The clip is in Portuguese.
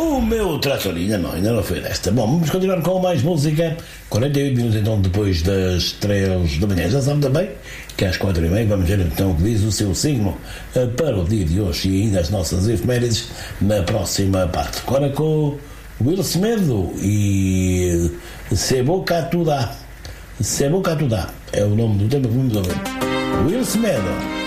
O meu tratorinha, não, ainda não foi desta. Bom, vamos continuar com mais música. 48 minutos então depois das 3 da manhã. Já sabe também que às 4h30 vamos ver então o que diz o seu signo para o dia de hoje e ainda as nossas efemérides na próxima parte. Agora com o Will Semedo e Se Boca Tu Dá. Se Boca Tu Dá é o nome do tema que vamos ouvir. Will Semedo.